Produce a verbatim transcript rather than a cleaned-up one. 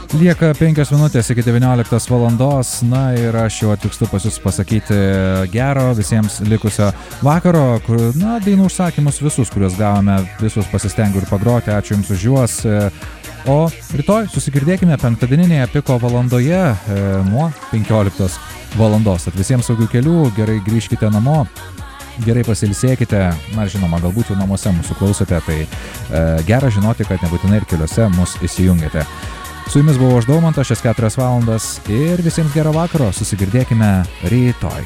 Lieka penkios minutės iki devynioliktos valandos, na ir aš jau atvykstu pas jūs pasakyti gero visiems likusio vakaro, kur, na, dainų užsakymus visus, kuriuos gavome, visus pasistengiu ir pagroti, ačiū Jums už juos. O rytoj susigirdėkime penktadieninėje piko valandoje e, nuo penkioliktos valandos. Tad visiems saugių kelių, gerai grįžkite namo, gerai pasilsėkite, na žinoma, galbūt jau namuose mūsų klausote, tai e, gera žinoti, kad nebūtinai ir keliuose mus įsijungėte. Su jumis buvau aš Daumantas, šias keturias valandas ir visiems gero vakaro, susigirdėkime rytoj.